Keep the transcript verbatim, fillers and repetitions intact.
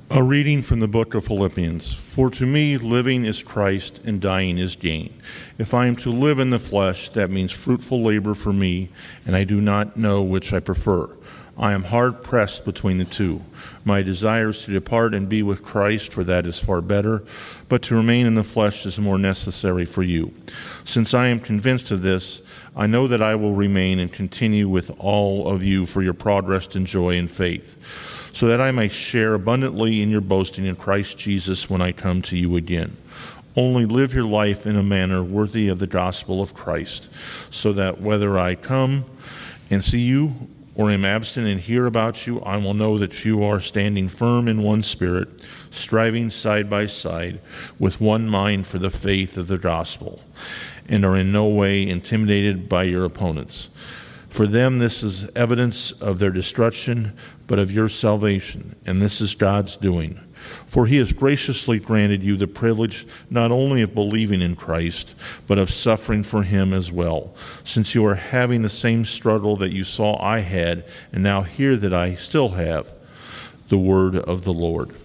A reading from the book of Philippians. For to me, living is Christ and dying is gain. If I am to live in the flesh, that means fruitful labor for me, and I do not know which I prefer. I am hard pressed between the two. My desire is to depart and be with Christ, for that is far better, but to remain in the flesh is more necessary for you. Since I am convinced of this, I know that I will remain and continue with all of you for your progress and joy in faith, so that I may share abundantly in your boasting in Christ Jesus when I come to you again. Only live your life in a manner worthy of the gospel of Christ, so that whether I come and see you or am absent and hear about you, I will know that you are standing firm in one spirit, striving side by side with one mind for the faith of the gospel, and are in no way intimidated by your opponents. For them, this is evidence of their destruction, but of your salvation, and this is God's doing. For he has graciously granted you the privilege not only of believing in Christ, but of suffering for him as well, since you are having the same struggle that you saw I had, and now hear that I still have. The word of the Lord.